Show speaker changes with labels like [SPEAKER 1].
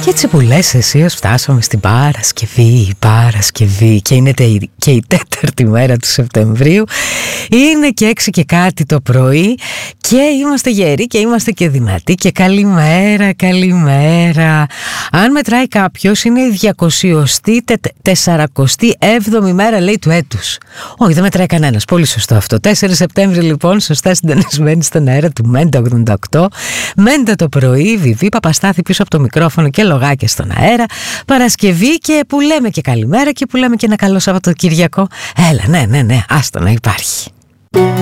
[SPEAKER 1] Έτσι που λες εσύ, ως φτάσαμε στην Παρασκευή και είναι και η τέταρτη μέρα του Σεπτεμβρίου, είναι και 6 και κάτι το πρωί και είμαστε γεροί και είμαστε και δυνατοί και καλημέρα. Αν μετράει κάποιος, είναι η 247η μέρα, λέει, του έτους. Όχι, δεν μετράει κανένας, πολύ σωστό αυτό. 4 Σεπτέμβρη λοιπόν, σωστά συντονισμένοι στον αέρα του Μέντα 88. Μέντα το πρωί, Βιβί Παπαστάθη πίσω από το μικρόφωνο και λογάκια στον αέρα. Παρασκευή και που λέμε και καλημέρα και που λέμε και ένα καλό Σαββατοκύριακο. Έλα, ναι, άστο να υπάρχει.